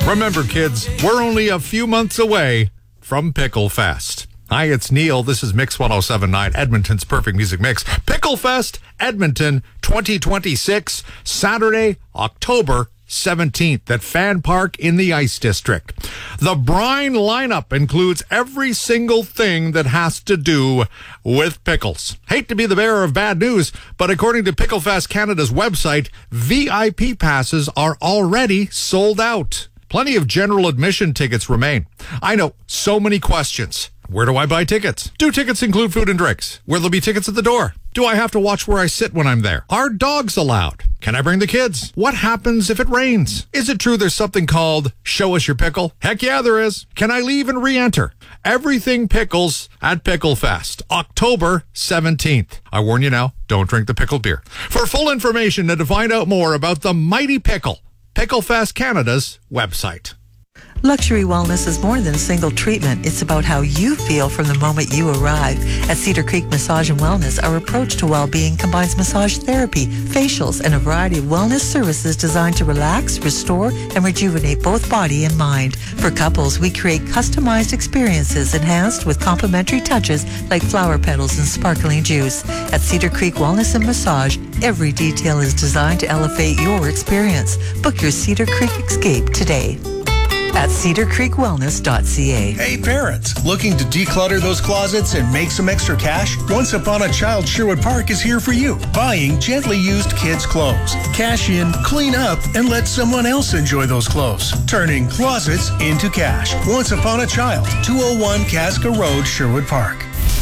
Remember, kids, we're only a few months away from Pickle Fest. Hi, it's Neil. This is Mix 107.9, Edmonton's Perfect Music Mix. Pickle Fest, Edmonton 2026, Saturday, October 17th at Fan Park in the Ice District. The brine lineup includes every single thing that has to do with pickles. Hate to be the bearer of bad news, but according to Pickle Fest Canada's website, VIP passes are already sold out. Plenty of general admission tickets remain. I know, so many questions. Where do I buy tickets? Do tickets include food and drinks? Will there be tickets at the door? Do I have to watch where I sit when I'm there? Are dogs allowed? Can I bring the kids? What happens if it rains? Is it true there's something called Show Us Your Pickle? Heck yeah, there is. Can I leave and re-enter? Everything pickles at Pickle Fest, October 17th. I warn you now, don't drink the pickled beer. For full information and to find out more about the mighty pickle, Pickle Fest Canada's website. Luxury wellness is more than single treatment. It's about how you feel from the moment you arrive. At Cedar Creek Massage and Wellness, our approach to well-being combines massage therapy, facials, and a variety of wellness services designed to relax, restore, and rejuvenate both body and mind. For couples, we create customized experiences enhanced with complimentary touches like flower petals and sparkling juice. At Cedar Creek Wellness and Massage, every detail is designed to elevate your experience. Book your Cedar Creek escape today at cedarcreekwellness.ca. Hey parents, looking to declutter those closets and make some extra cash? Once Upon a Child Sherwood Park is here for you. Buying gently used kids' clothes. Cash in, clean up, and let someone else enjoy those clothes. Turning closets into cash. Once Upon a Child, 201 Casca Road, Sherwood Park.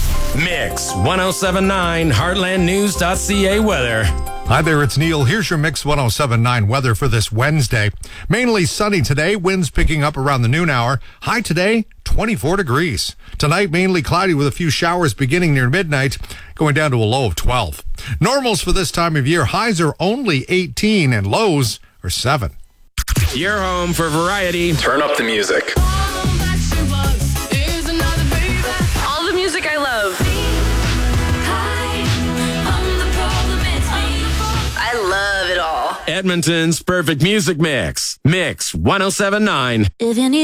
Mix 107.9 heartlandnews.ca weather. Hi there, it's Neil. Here's your Mix 107.9 weather for this Wednesday. Mainly sunny today, winds picking up around the noon hour. High today, 24 degrees. Tonight, mainly cloudy with a few showers beginning near midnight, going down to a low of 12. Normals for this time of year, highs are only 18 and lows are 7. Your home for variety. Turn up the music. All the music I love. I love it all. Edmonton's Perfect Music Mix. Mix 107.9. If you need